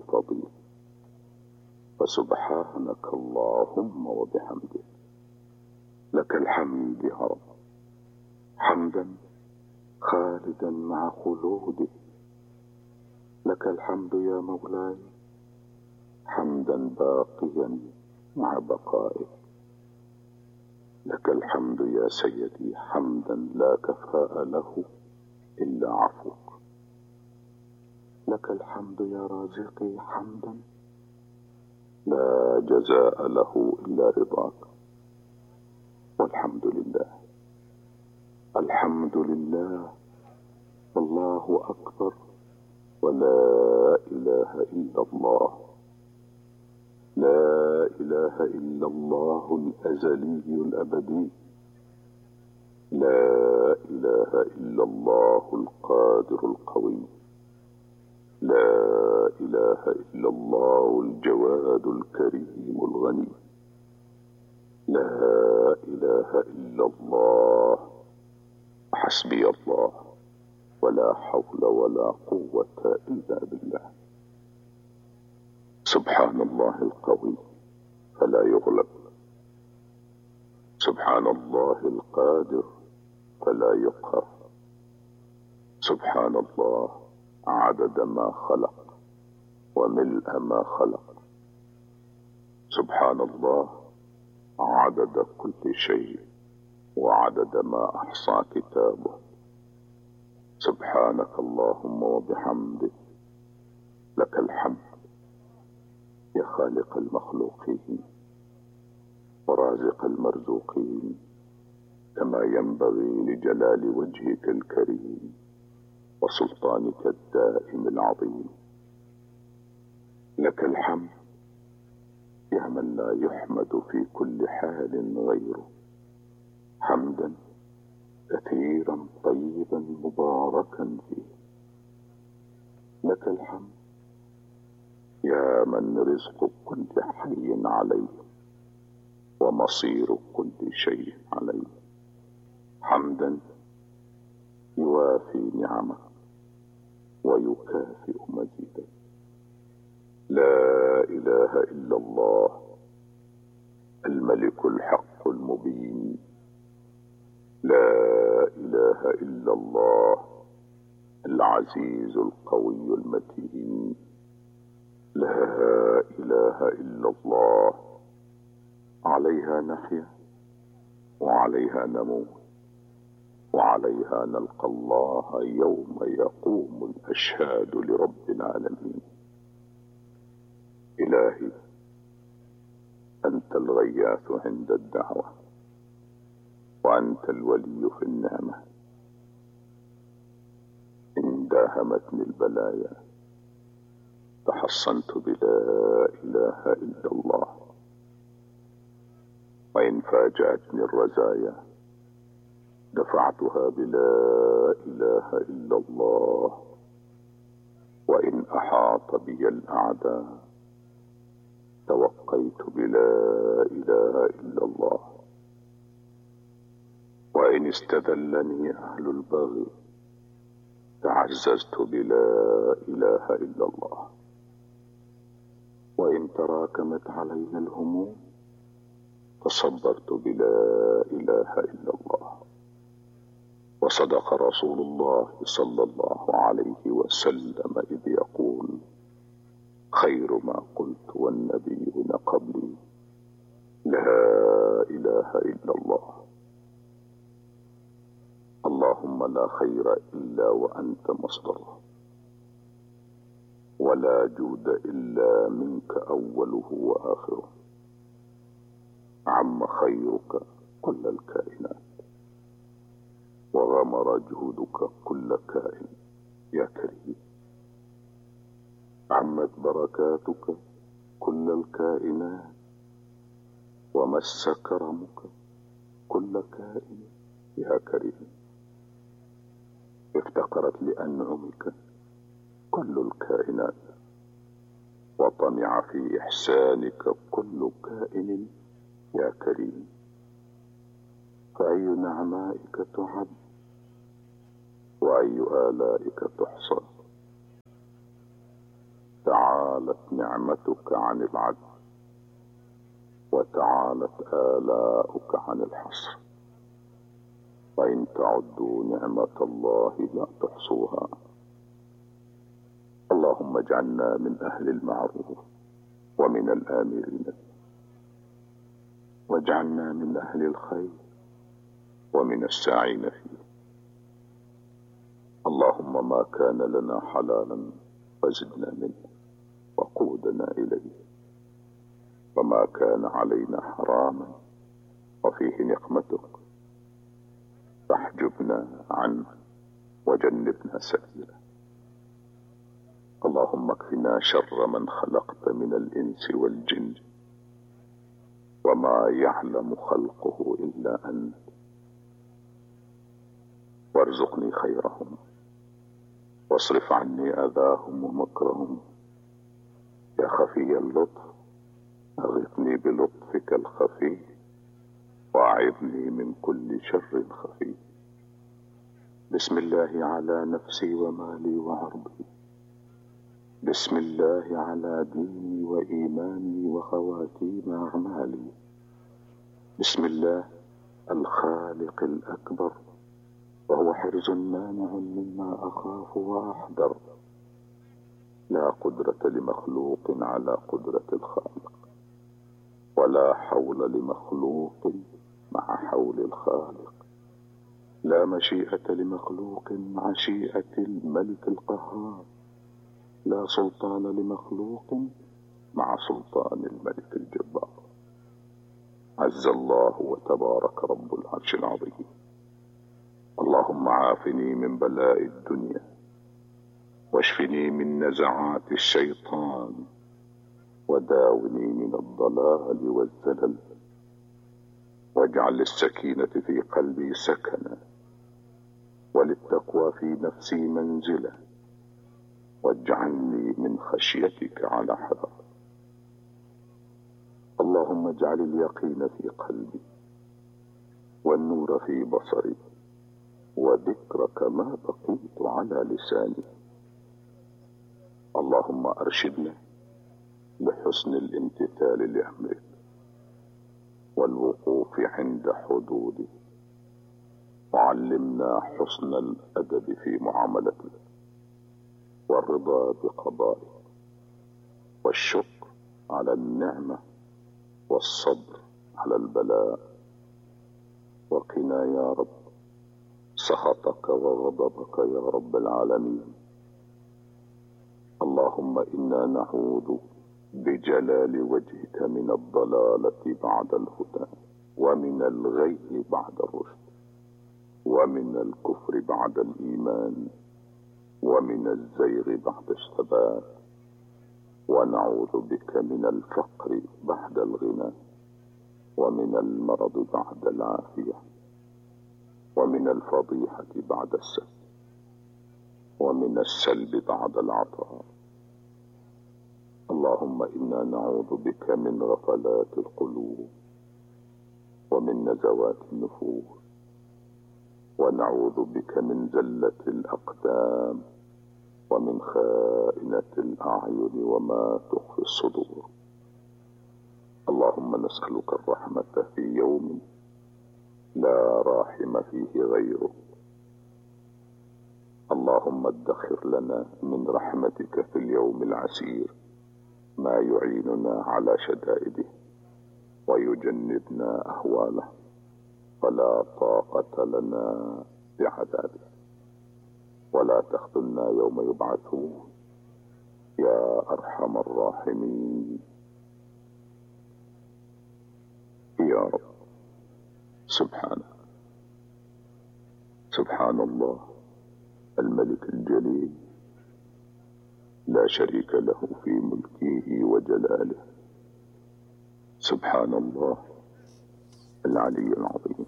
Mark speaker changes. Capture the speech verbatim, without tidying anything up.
Speaker 1: الفضيل. فسبحانك اللهم وبحمدك، لك الحمد يا رب، حمدا خالدا مع خلوده. لك الحمد يا مولاي، حمدا باقيا مع بقائه. لك الحمد يا سيدي، حمدا لا كفاء له إلا عفوك. لك الحمد يا رازقي، حمدا لا جزاء له إلا رضاك. والحمد لله، الحمد لله، الله أكبر، ولا إله إلا الله. لا إله إلا الله الأزلي الأبدي. لا إله إلا الله القادر القوي. لا إله إلا الله الجواد الكريم الغني. لا إله إلا الله. حسبي الله، ولا حول ولا قوة إلا بالله. سبحان الله القوي فلا يغلب، سبحان الله القادر فلا يقهر، سبحان الله عدد ما خلق وملء ما خلق، سبحان الله عدد كل شيء وعدد ما أحصى كتابه. سبحانك اللهم وبحمدك، لك الحمد يا خالق المخلوقين ورازق المرزوقين، كما ينبغي لجلال وجهك الكريم وسلطانك الدائم العظيم. لك الحمد يا من لا يحمد في كل حال غيره، حمدا كثيرا طيبا مباركا فيه. لك الحمد يا من رزق كل حي عليه ومصير كل شيء عليه، حمدا يوافي نعمه ويكافئ مزيدا. لا إله إلا الله الملك الحق المبين. لا إله إلا الله العزيز القوي المتين. لا إله إلا الله عليها نحيا وعليها نموت وعليها نلقى الله يوم يقوم الأشهاد لرب العالمين. إلهي أنت الغياث عند الدعوة، وأنت الولي في النعمة. إن داهمتني البلايا تحصنت بلا إله إلا الله، وإن فاجأتني الرزايا دفعتها بلا إله إلا الله، وإن أحاط بي الأعداء توقيت بلا إله إلا الله، وإن استذلني أهل البغي تعززت بلا إله إلا الله، وإن تراكمت علي الهموم تصبرت بلا إله إلا الله. وصدق رسول الله صلى الله عليه وسلم إذ يقول: خير ما قلت والنبيون قبلي لا إله إلا الله. اللهم لا خير إلا وأنت مصدره، ولا جود إلا منك أوله وآخره. عم خيرك كل الكائنات، وغمر جهودك كل كائن يا كريم. عمت بركاتك كل الكائنات، ومس كرمك كل كائن يا كريم. افتقرت لأنعمك كل الكائنات، وطمع في إحسانك كل كائن يا كريم. فأي نعمائك تعد، وأي آلائك تحصى. تعالت نعمتك عن العد، وتعالت آلاؤك عن الحصر، وإن تعدوا نعمة الله لا تحصوها. اللهم اجعلنا من أهل المعروف ومن الآمرين، واجعلنا من أهل الخير ومن الساعين فيه. اللهم ما كان لنا حلالا فزدنا منه وقودنا إليه، وما كان علينا حراما وفيه نقمتك فاحجبنا عنه وجنبنا سبيله. اللهم اكفنا شر من خلقت من الإنس والجن، وما يعلم خلقه إلا أنت، وارزقني خيرهم واصرف عني أذاهم ومكرهم. يا خفي اللطف أغثني بلطفك الخفي، وأعذني من كل شر خفي. بسم الله على نفسي ومالي وعرضي، بسم الله على ديني وإيماني وخواتيم أعمالي. بسم الله الخالق الأكبر، وهو حرز مانع مما أخاف وأحذر. لا قدرة لمخلوق على قدرة الخالق، ولا حول لمخلوق مع حول الخالق. لا مشيئة لمخلوق مع شيئة الملك القهار. لا سلطان لمخلوق مع سلطان الملك الجبار. عز الله وتبارك رب العرش العظيم. اللهم عافني من بلاء الدنيا، واشفني من نزعات الشيطان، وداوني من الضلال والزلل، واجعل السكينة في قلبي سكنا، وللتقوى في نفسي منزلا، واجعلني من خشيتك على حذر. اللهم اجعل اليقين في قلبي، والنور في بصري، وذكرك ما بقيت على لساني. اللهم أرشدنا لحسن الامتثال لأمرك، والوقوف عند حدودك، وعلمنا حسن الأدب في معاملتك، والرضا بقضائك، والشكر على النعمة، والصبر على البلاء. وقنا يا رب سخطك وغضبك يا رب العالمين. اللهم إنا نعوذ بجلال وجهك من الضلالة بعد الهدى، ومن الغي بعد الرشد، ومن الكفر بعد الإيمان، ومن الزيغ بعد الثبات. ونعوذ بك من الفقر بعد الغنى، ومن المرض بعد العافية، ومن الفضيحة بعد الستر، ومن السلب بعد العطاء. اللهم إنا نعوذ بك من غفلات القلوب، ومن نزوات النفوس، ونعوذ بك من زلة الأقدام، ومن خائنة الأعين وما تخفي الصدور. اللهم نسألك الرحمة في يوم لا راحم فيه غيرك. اللهم ادخر لنا من رحمتك في اليوم العسير ما يعيننا على شدائده، ويجنبنا أهواله، فلا طاقة لنا بعذابه. ولا تخذلنا يوم يبعثون يا أرحم الراحمين يا رب. سبحانه سبحان الله الملك الجليل، لا شريك له في ملكه وجلاله. سبحان الله العلي العظيم.